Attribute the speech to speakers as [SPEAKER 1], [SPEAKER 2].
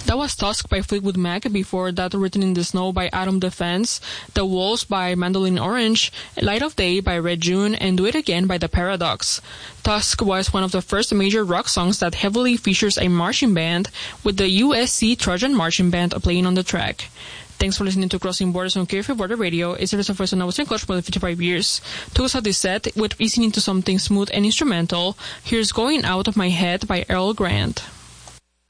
[SPEAKER 1] That was Tusk by Fleetwood Mac. Before that, Written in the Snow by Atom Defense, The Walls by Mandolin Orange, Light of Day by Red June, and Do It Again by The Paradox. Tusk was one of the first major rock songs that heavily features a marching band, with the USC Trojan Marching Band playing on the track. Thanks for listening to Crossing Borders on KFA Border Radio. It's the first time I was in Clutch for 55 years. To us out this set with easing into something smooth and instrumental. Here's Going Out of My Head by Earl Grant.